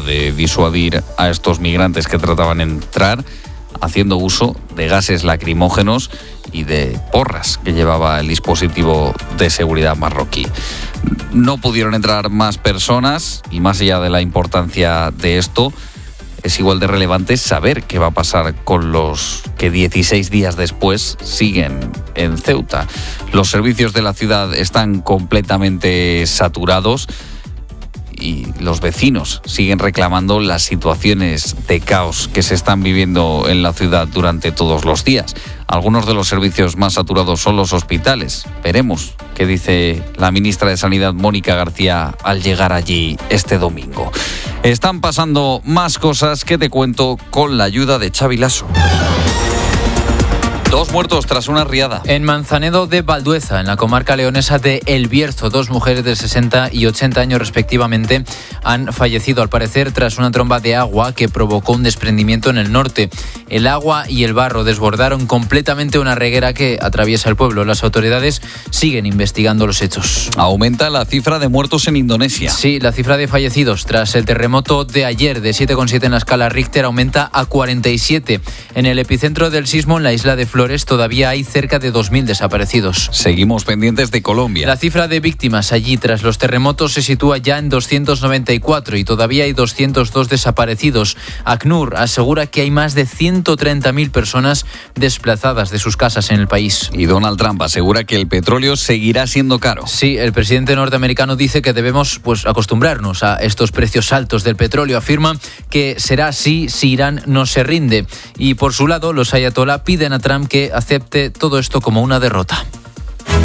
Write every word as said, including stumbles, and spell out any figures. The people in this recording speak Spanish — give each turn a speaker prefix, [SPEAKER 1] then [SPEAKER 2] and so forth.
[SPEAKER 1] de disuadir a estos migrantes que trataban de entrar, haciendo uso de gases lacrimógenos y de porras que llevaba el dispositivo de seguridad marroquí. No pudieron entrar más personas y, más allá de la importancia de esto, es igual de relevante saber qué va a pasar con los que dieciséis días después siguen en Ceuta. Los servicios de la ciudad están completamente saturados y los vecinos siguen reclamando las situaciones de caos que se están viviendo en la ciudad durante todos los días. Algunos de los servicios más saturados son los hospitales. Veremos qué dice la ministra de Sanidad, Mónica García, al llegar allí este domingo. Están pasando más cosas que te cuento con la ayuda de Xavi Lasso. Dos muertos tras una riada.
[SPEAKER 2] En Manzanedo de Valdueza, en la comarca leonesa de El Bierzo, dos mujeres de sesenta y ochenta años respectivamente han fallecido, al parecer, tras una tromba de agua que provocó un desprendimiento en el norte. El agua y el barro desbordaron completamente una reguera que atraviesa el pueblo. Las autoridades siguen investigando los hechos.
[SPEAKER 1] Aumenta la cifra de muertos en Indonesia.
[SPEAKER 2] Sí, la cifra de fallecidos tras el terremoto de ayer de siete coma siete en la escala Richter aumenta a cuarenta y siete. En el epicentro del sismo, en la isla de Flores, todavía hay cerca de dos mil desaparecidos.
[SPEAKER 1] Seguimos pendientes de Colombia.
[SPEAKER 2] La cifra de víctimas allí tras los terremotos se sitúa ya en doscientos noventa y cuatro y todavía hay doscientos dos desaparecidos. ACNUR asegura que hay más de ciento treinta mil personas desplazadas de sus casas en el país.
[SPEAKER 1] Y Donald Trump asegura que el petróleo seguirá siendo caro.
[SPEAKER 2] Sí, el presidente norteamericano dice que debemos pues acostumbrarnos a estos precios altos del petróleo. Afirma que será así si Irán no se rinde. Y por su lado, los ayatolá piden a Trump que acepte todo esto como una derrota.